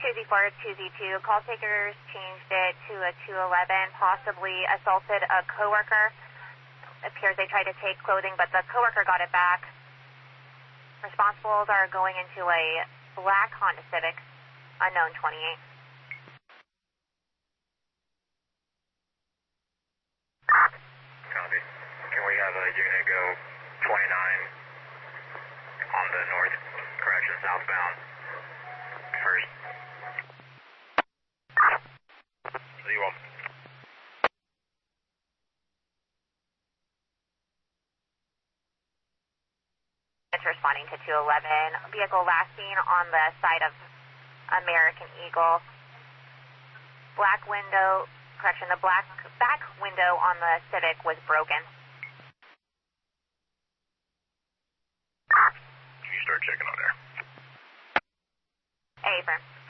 2Z4, 2Z2. Call takers changed it to a 211, possibly assaulted a coworker. Appears they tried to take clothing, but the coworker got it back. Responsibles are going into a black Honda Civic, unknown 28. Copy. Can we have a unit go 29 on the north, correction, southbound, first? Z1. It's responding to 211. Vehicle last seen on the side of American Eagle. Black window, correction, the black back window on the Civic was broken. Can you start checking on there? Affirm.